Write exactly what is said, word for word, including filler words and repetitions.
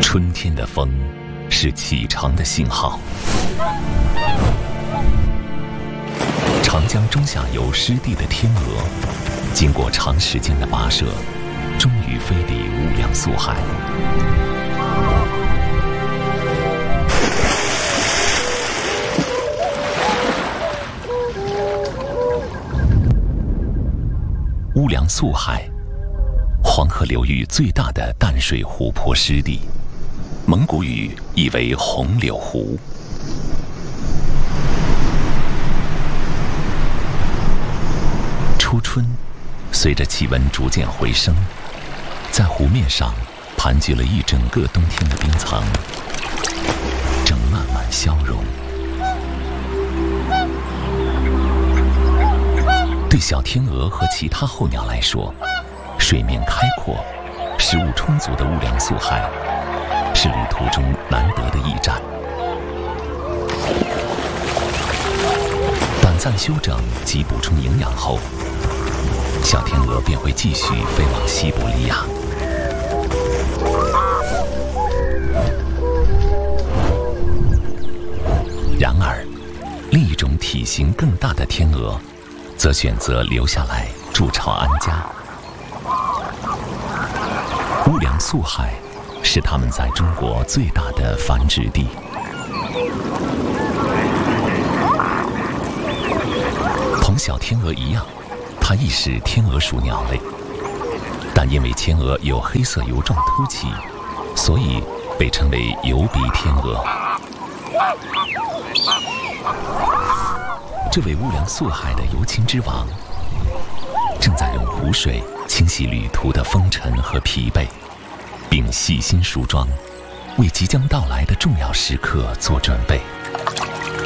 春天的风是启程的信号。长江中下游湿地的天鹅，经过长时间的跋涉，终于飞抵无量素海。乌梁素海，黄河流域最大的淡水湖泊湿地，蒙古语意为红柳湖。初春，随着气温逐渐回升，在湖面上盘踞了一整个冬天的冰层，正慢慢消融。对小天鹅和其他候鸟来说，水面开阔、食物充足的乌梁素海是旅途中难得的驿站。短暂休整及补充营养后，小天鹅便会继续飞往西伯利亚。然而，另一种体型更大的天鹅则选择留下来筑巢安家。乌梁素海是它们在中国最大的繁殖地。同小天鹅一样，它亦是天鹅属鸟类，但因为天鹅有黑色油状突起，所以被称为油鼻天鹅。这位乌梁素海的游禽之王，正在用湖水清洗旅途的风尘和疲惫，并细心梳妆，为即将到来的重要时刻做准备。